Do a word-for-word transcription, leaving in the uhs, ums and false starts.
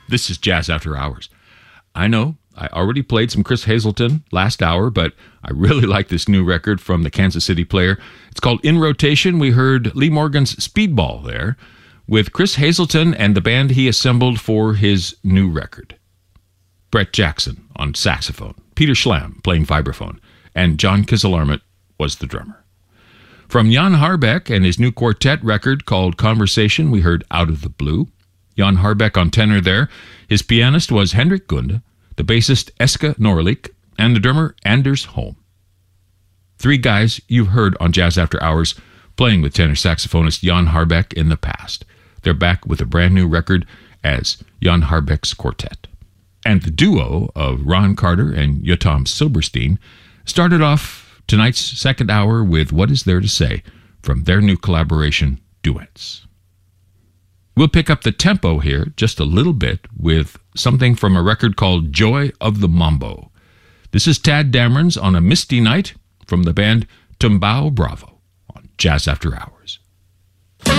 This is Jazz After Hours. I know I already played some Chris Hazelton last hour, but I really like this new record from the Kansas City Player. It's called In Rotation. We heard Lee Morgan's Speedball there with Chris Hazelton and the band he assembled for his new record. Brett Jackson on saxophone, Peter Schlam playing vibraphone, and John Kizzalarmit was the drummer. From Jan Harbeck and his new quartet record called Conversation, we heard Out of the Blue. Jan Harbeck on tenor there. His pianist was Hendrik Gunde, the bassist Eske Norlik, and the drummer Anders Holm. Three guys you've heard on Jazz After Hours playing with tenor saxophonist Jan Harbeck in the past. They're back with a brand new record as Jan Harbeck's Quartet. And the duo of Ron Carter and Yotam Silberstein started off tonight's second hour with What Is There to Say from their new collaboration, Duets. We'll pick up the tempo here just a little bit with something from a record called Joy of the Mambo. This is Tad Damerons on a misty night from the band Tumbao Bravo on Jazz After Hours.